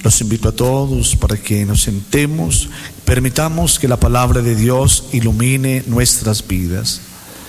Los invito a todos para que nos sentemos, permitamos que la palabra de Dios ilumine nuestras vidas.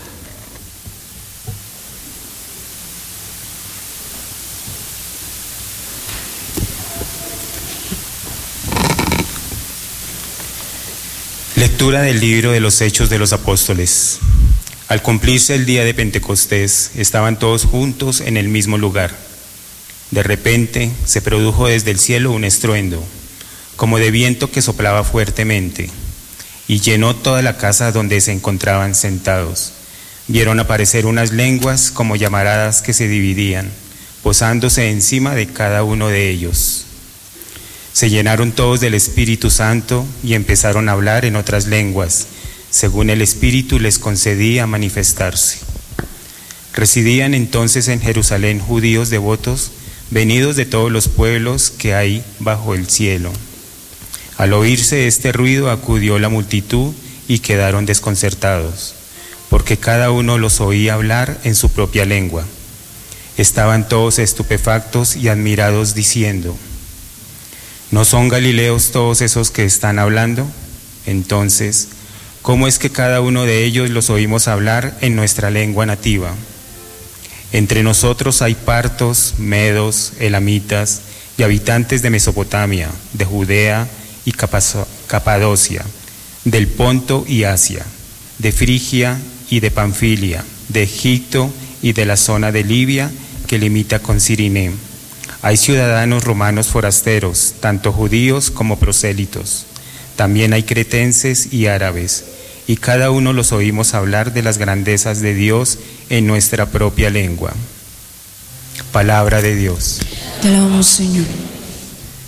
Lectura del libro de los Hechos de los Apóstoles. Al cumplirse el día de Pentecostés, estaban todos juntos en el mismo lugar. De repente se produjo desde el cielo un estruendo, como de viento que soplaba fuertemente, y llenó toda la casa donde se encontraban sentados. Vieron aparecer unas lenguas como llamaradas que se dividían, posándose encima de cada uno de ellos. Se llenaron todos del Espíritu Santo y empezaron a hablar en otras lenguas, según el Espíritu les concedía manifestarse. Residían entonces en Jerusalén judíos devotos, venidos de todos los pueblos que hay bajo el cielo. Al oírse este ruido acudió la multitud y quedaron desconcertados, porque cada uno los oía hablar en su propia lengua. Estaban todos estupefactos y admirados, diciendo: ¿no son galileos todos esos que están hablando? Entonces, ¿cómo es que cada uno de ellos los oímos hablar en nuestra lengua nativa? Entre nosotros hay partos, medos, elamitas y habitantes de Mesopotamia, de Judea y Capadocia, del Ponto y Asia, de Frigia y de Panfilia, de Egipto y de la zona de Libia que limita con Cirene. Hay ciudadanos romanos forasteros, tanto judíos como prosélitos. También hay cretenses y árabes, y cada uno los oímos hablar de las grandezas de Dios en nuestra propia lengua. Palabra de Dios. Te alabamos, Señor.